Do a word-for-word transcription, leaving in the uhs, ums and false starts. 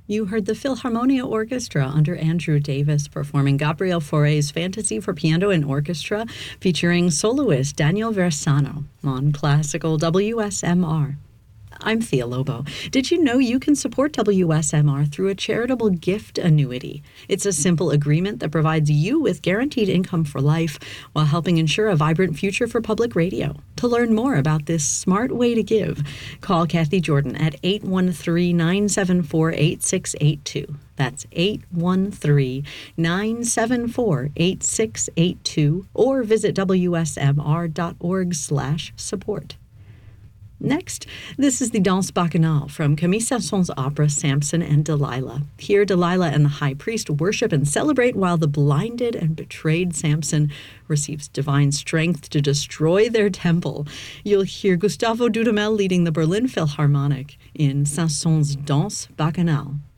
You heard the Philharmonia Orchestra under Andrew Davis performing Gabriel Fauré's Fantasy for Piano and Orchestra featuring soloist Daniel Versano on Classical W S M R. I'm Thea Lobo. Did you know you can support W S M R through a charitable gift annuity? It's a simple agreement that provides you with guaranteed income for life while helping ensure a vibrant future for public radio. To learn more about this smart way to give, call Kathy Jordan at eight one three, nine seven four, eight six eight two. That's eight one three, nine seven four, eight six eight two, or visit W S M R dot org slash support. Next, this is the Danse Bacchanale from Camille Saint-Saëns's opera Samson and Delilah. Here, Delilah and the high priest worship and celebrate while the blinded and betrayed Samson receives divine strength to destroy their temple. You'll hear Gustavo Dudamel leading the Berlin Philharmonic in Saint-Saëns's Danse Bacchanale.